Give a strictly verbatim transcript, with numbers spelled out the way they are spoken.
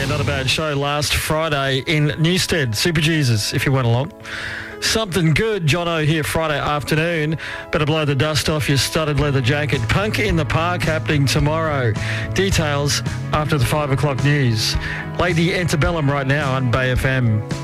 Yeah, not a bad show last Friday in Newstead. Super Jesus, if you went along. Something good, Jono here Friday afternoon. Better blow the dust off your studded leather jacket. Punk in the Park happening tomorrow. Details after the five o'clock news. Lady Antebellum right now on Bay F M.